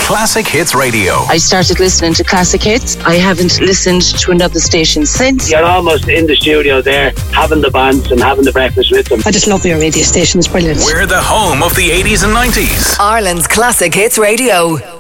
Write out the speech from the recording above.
Classic Hits Radio. I started listening to Classic Hits. I haven't listened to another station since. You're almost in the studio there, having the bands and having the breakfast with them. I just love your radio station, it's brilliant. We're the home of the 80s and 90s. Ireland's Classic Hits Radio.